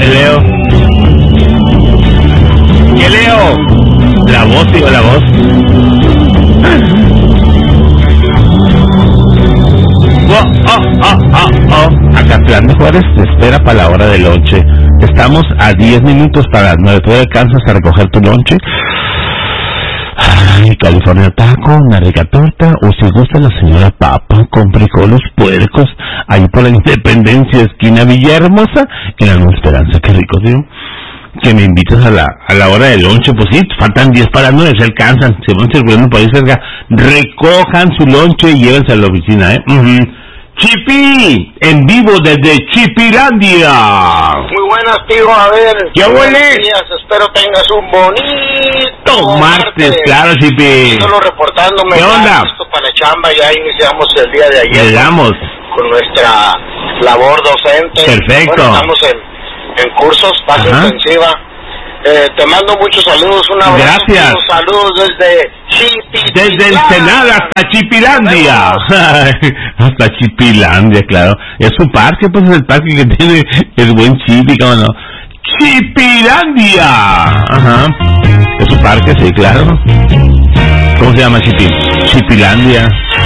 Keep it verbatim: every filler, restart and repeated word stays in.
¿Qué leo? ¿Qué leo? La voz, digo, la voz. Oh, oh, oh, oh, oh. Acatlán de Juárez te espera para la hora del lonche. Estamos a diez minutos para las nueve. ¿Todavía alcanzas a recoger tu lonche? Ay, California Taco, una rica torta, o si gusta la señora Papa, con frijoles puercos, ahí por la Independencia, esquina Villahermosa, en la Nueva Esperanza. Qué rico, tío. Que me invitas a la a la hora del lonche. Pues sí, faltan diez para las nueve, se alcanzan, se van circulando por ahí cerca. Recojan su lonche y llévense a la oficina, ¿eh? Uh-huh. Chipi, en vivo desde Chipilandia. Muy buenas, tío, a ver. ¿Qué huele? Días, espero tengas un bonito martes, martes. Claro, Chipi. Solo reportándome. ¿Qué onda? Listo para la chamba, ya iniciamos el día de ayer. Llegamos. Con nuestra labor docente. Perfecto. Bueno, estamos en, en cursos, base intensiva. Eh, te mando muchos saludos, un abrazo. Gracias. Muchos saludos desde Chipilandia. Desde el Senado hasta Chipilandia. Hasta Chipilandia, claro. Es su parque, pues es el parque que tiene el buen Chipi, ¿cómo no? Chipilandia. Ajá. Es su parque, sí, claro. ¿Cómo se llama Chipi? Chipilandia.